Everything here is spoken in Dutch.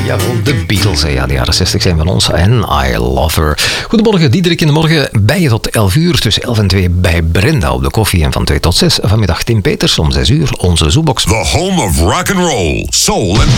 Jawel, de Beatles. Ja, de jaren 60 zijn van ons. En I Love Her. Goedemorgen, Diederik in de morgen. Bij je tot 11 uur. Tussen 11 en 2 bij Brenda op de koffie. En van 2 tot 6 vanmiddag Tim Peters om 6 uur. Onze Zoebox. The home of rock and roll, soul and